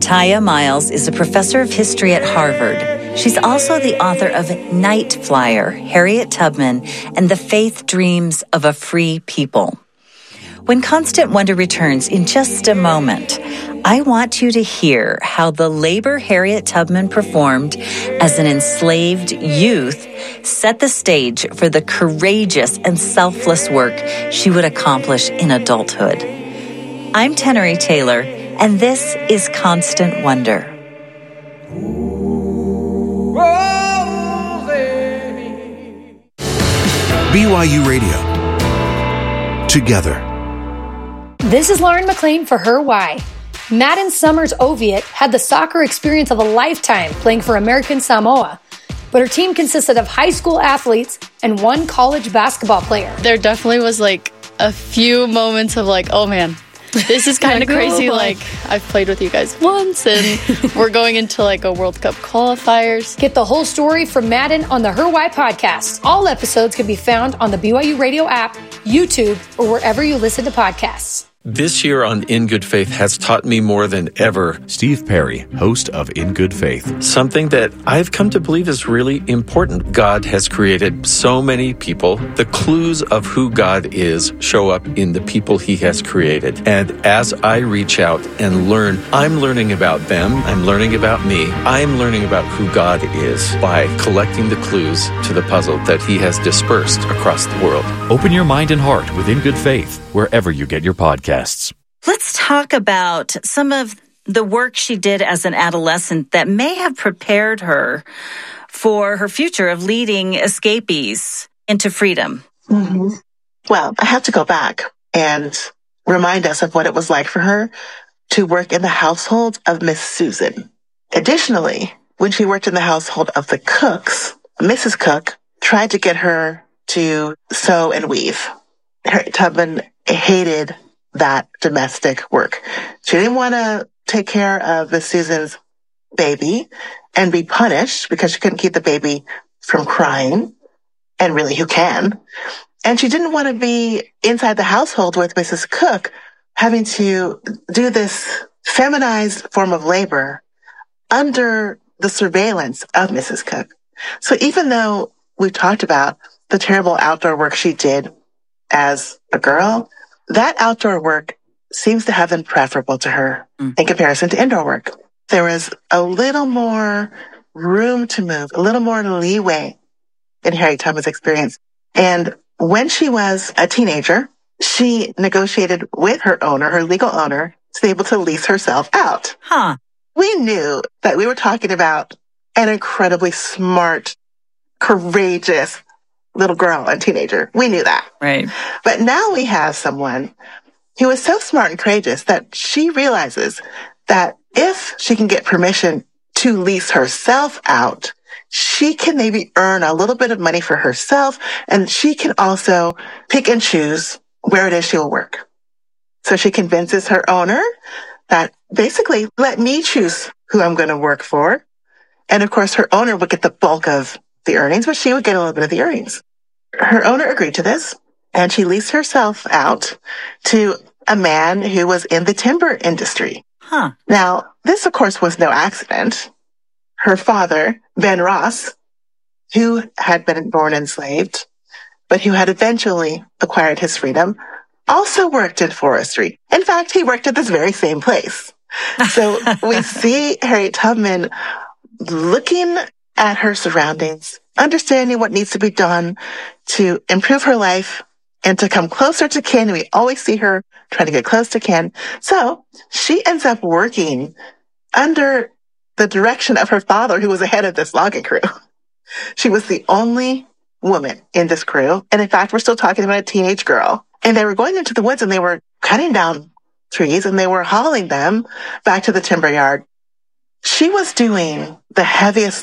Taya Miles is a professor of history at Harvard. She's also the author of Night Flyer, Harriet Tubman, and the Faith Dreams of a Free People. When Constant Wonder returns in just a moment, I want you to hear how the labor Harriet Tubman performed as an enslaved youth set the stage for the courageous and selfless work she would accomplish in adulthood. I'm Tenery Taylor, and this is Constant Wonder. BYU Radio. Together. This is Lauren McLean for Her Why. Madden Summers Oviatt had the soccer experience of a lifetime playing for American Samoa, but her team consisted of high school athletes and one college basketball player. There definitely was like a few moments of like, oh man, this is kind of crazy. Like, I've played with you guys once, and we're going into like a World Cup qualifiers. Get the whole story from Madden on the Her Why podcast. All episodes can be found on the BYU Radio app, YouTube, or wherever you listen to podcasts. This year on In Good Faith has taught me more than ever. Steve Perry, host of In Good Faith. Something that I've come to believe is really important. God has created so many people. The clues of who God is show up in the people he has created. And as I reach out and learn, I'm learning about them. I'm learning about me. I'm learning about who God is by collecting the clues to the puzzle that he has dispersed across the world. Open your mind and heart with In Good Faith, wherever you get your podcasts. Let's talk about some of the work she did as an adolescent that may have prepared her for her future of leading escapees into freedom. Mm-hmm. Well, I have to go back and remind us of what it was like for her to work in the household of Miss Susan. Additionally, when she worked in the household of the Cooks, Mrs. Cook tried to get her to sew and weave. Harriet Tubman hated that domestic work. She didn't want to take care of Miss Susan's baby and be punished because she couldn't keep the baby from crying. And really, who can? And she didn't want to be inside the household with Mrs. Cook, having to do this feminized form of labor under the surveillance of Mrs. Cook. So even though we've talked about the terrible outdoor work she did as a girl, that outdoor work seems to have been preferable to her in comparison to indoor work. There was a little more room to move, a little more leeway in Harriet Tubman's experience. And when she was a teenager, she negotiated with her owner, her legal owner, to be able to lease herself out. We knew that we were talking about an incredibly smart, courageous little girl and teenager. We knew that. Right. But now we have someone who is so smart and courageous that she realizes that if she can get permission to lease herself out, she can maybe earn a little bit of money for herself, and she can also pick and choose where it is she will work. So she convinces her owner that basically, let me choose who I'm going to work for. And of course, her owner would get the bulk of the earnings, but she would get a little bit of the earnings. Her owner agreed to this, and she leased herself out to a man who was in the timber industry. Now, this, of course, was no accident. Her father, Ben Ross, who had been born enslaved, but who had eventually acquired his freedom, also worked in forestry. In fact, he worked at this very same place. So we see Harriet Tubman looking at her surroundings, understanding what needs to be done to improve her life and to come closer to kin. We always see her trying to get close to kin. So she ends up working under the direction of her father, who was the head of this logging crew. She was the only woman in this crew. And in fact, we're still talking about a teenage girl. And they were going into the woods and they were cutting down trees and they were hauling them back to the timber yard. She was doing the heaviest